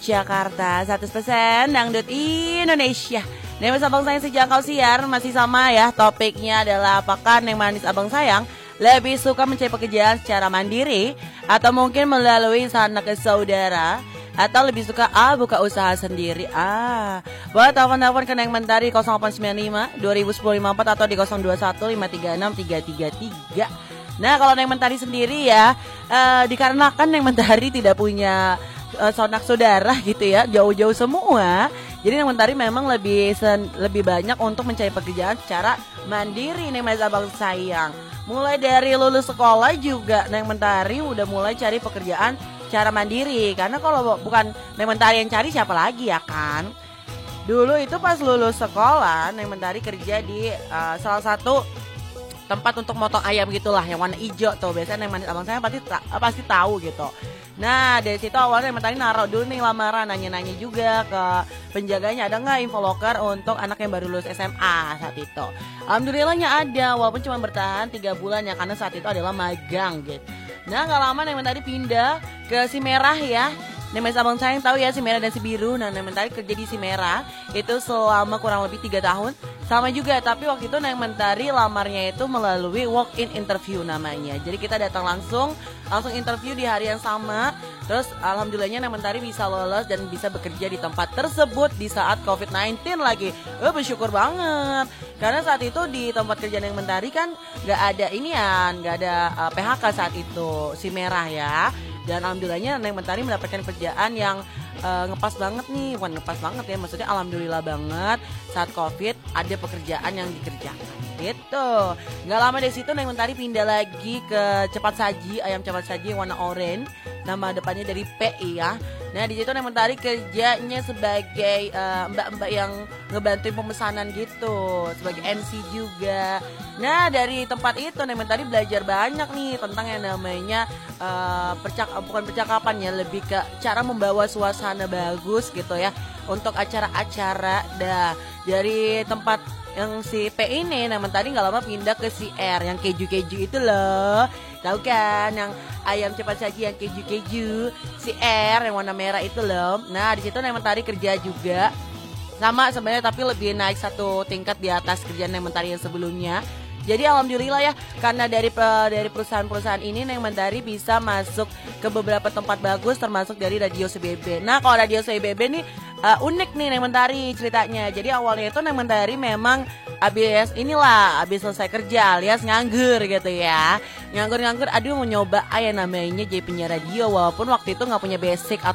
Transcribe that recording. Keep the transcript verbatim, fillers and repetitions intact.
Jakarta, seratus persen Dangdut Indonesia. Neng Manis Abang Sayang sejak kau siar masih sama ya. Topiknya adalah apakah Neng Manis Abang Sayang lebih suka mencari pekerjaan secara mandiri atau mungkin melalui sanak saudara, atau lebih suka A, buka usaha sendiri. Ah, boleh telepon-telepon ke Neng Mentari nol delapan sembilan lima dua nol satu nol lima empat atau di nol dua satu lima tiga enam tiga tiga tiga. Nah, kalau Neng Mentari sendiri ya, uh, dikarenakan Neng Mentari tidak punya uh, sanak saudara gitu ya, jauh-jauh semua. Jadi Neng Mentari memang lebih sen, lebih banyak untuk mencari pekerjaan secara mandiri. Neng Manis Abang Sayang mulai dari lulus sekolah juga Neng Mentari udah mulai cari pekerjaan secara mandiri. Karena kalau bukan Neng Mentari yang cari, siapa lagi ya kan? Dulu itu pas lulus sekolah Neng Mentari kerja di uh, salah satu tempat untuk motong ayam gitulah, yang warna hijau tuh. Biasanya Neng Manis Abang Sayang pasti pasti tahu gitu. Nah, dari situ awalnya Neng Mentari naruh dulu nih lamaran, nanya-nanya juga ke penjaganya, ada nggak info loker untuk anak yang baru lulus S M A saat itu. Alhamdulillahnya ada, walaupun cuma bertahan tiga bulan ya, karena saat itu adalah magang gitu. Nah, gak lama Neng Mentari pindah ke Si Merah ya. Neng Manis Abang Sayang tahu ya Si Merah dan Si Biru. Nah, Neng Mentari kerja di Si Merah itu selama kurang lebih tiga tahun. Sama juga, tapi waktu itu Neng Mentari lamarnya itu melalui walk-in interview namanya. Jadi kita datang langsung, langsung interview di hari yang sama. Terus alhamdulillahnya Neng Mentari bisa lolos dan bisa bekerja di tempat tersebut di saat covid sembilan belas lagi. Eh, bersyukur banget. Karena saat itu di tempat kerja Neng Mentari kan gak ada inian, gak ada uh, P H K saat itu, Si Merah ya. Dan alhamdulillahnya Neng Mentari mendapatkan kerjaan yang uh, ngepas banget nih. Bukan ngepas banget ya, maksudnya alhamdulillah banget saat covid ada pekerjaan yang dikerjakan gitu. Nggak lama dari situ Neng Mentari pindah lagi ke Cepat Saji, ayam cepat saji yang warna oranye, nama depannya dari P I ya. Nah, di situ Neng Mentari kerjanya sebagai uh, mbak-mbak yang ngebantuin pemesanan gitu, sebagai M C juga. Nah, dari tempat itu Neng Mentari belajar banyak nih tentang yang namanya uh, percak bukan percakapan ya, lebih ke cara membawa suasana bagus gitu ya untuk acara-acara. Dah dari tempat yang si P ini Neng Mentari nggak lama pindah ke si R yang keju-keju itu loh. Tahu kan yang ayam cepat saji yang keju-keju, si R yang warna merah itu loh. Nah, di situ Neng Mentari kerja juga. Sama sebenarnya, tapi lebih naik satu tingkat di atas kerjaan Neng Mentari yang sebelumnya. Jadi alhamdulillah ya, karena dari dari perusahaan-perusahaan ini Neng Mentari bisa masuk ke beberapa tempat bagus, termasuk dari Radio S B B. Nah, kalau Radio S B B nih uh, unik nih Neng Mentari ceritanya. Jadi awalnya itu Neng Mentari memang abis inilah, abis selesai kerja alias nganggur gitu ya. Nganggur-nganggur, aduh mau nyoba aja namanya jadi penyiar radio, walaupun waktu itu nggak punya basic